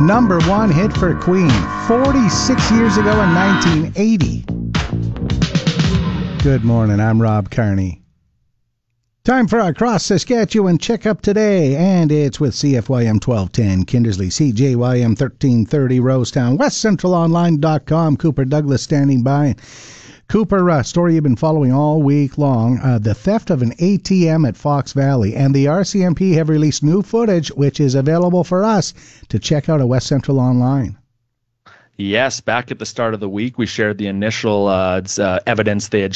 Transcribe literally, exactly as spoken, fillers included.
number one hit for Queen forty-six years ago in nineteen eighty. Good morning, I'm Rob Carney. Time for Across Saskatchewan Checkup today, and it's with C F Y M twelve ten, Kindersley, C J Y M thirteen thirty, Rosetown, west central online dot com. Cooper Douglas standing by. Cooper, uh, story you've been following all week long, uh, the theft of an A T M at Fox Valley, and the R C M P have released new footage, which is available for us to check out at West Central Online. Yes, back at the start of the week, we shared the initial uh, uh, evidence they had